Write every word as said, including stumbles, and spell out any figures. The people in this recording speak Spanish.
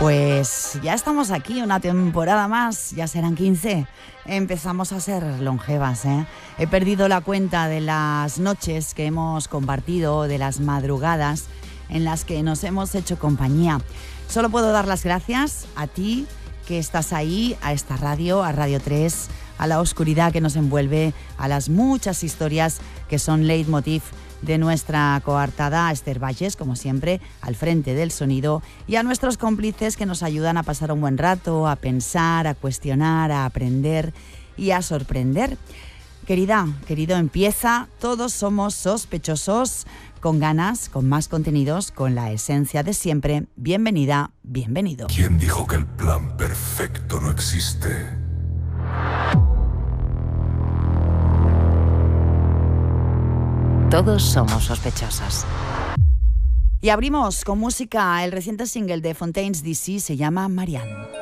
Pues ya estamos aquí, una temporada más, ya serán quince. Empezamos a ser longevas, ¿eh? He perdido la cuenta de las noches que hemos compartido, de las madrugadas en las que nos hemos hecho compañía. Solo puedo dar las gracias a ti que estás ahí, a esta radio, a Radio tres, a la oscuridad que nos envuelve, a las muchas historias que son leitmotiv de nuestra coartada, a Esther Valles, como siempre, al frente del sonido, y a nuestros cómplices que nos ayudan a pasar un buen rato, a pensar, a cuestionar, a aprender y a sorprender. Querida, querido, empieza Todos somos sospechosos, con ganas, con más contenidos, con la esencia de siempre. Bienvenida, bienvenido. ¿Quién dijo que el plan perfecto no existe? Todos somos sospechosos. Y abrimos con música. El reciente single de Fontaines D C se llama Marianne.